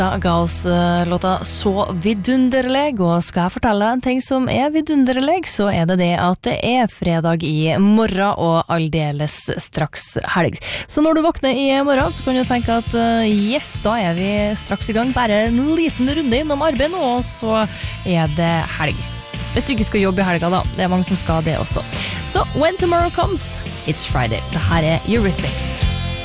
ga oss låta Så vidunderlig, og skal jeg fortelle en ting som vidunderlig, så det det at det fredag i morgen og aldeles straks helg. Så når du våkner i morgen, så kan du tenke at yes, da vi straks i gang, bare en liten runde innom arbeid nå, og så det helg. Hvis du ikke skal jobbe i helga da, det mange som skal det også. Så when tomorrow comes, it's Friday. Det her Eurythmics.